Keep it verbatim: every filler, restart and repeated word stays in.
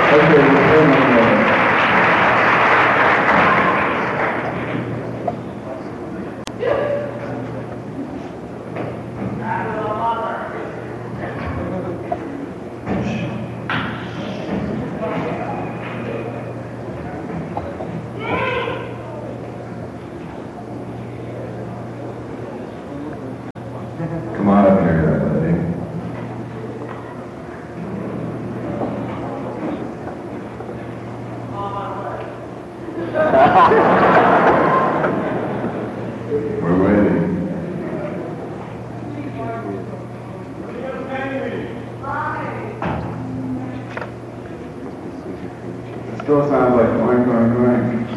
Okay, we'll turn on that. Come on up here, lady. We're waiting. It still sounds like going, going, going.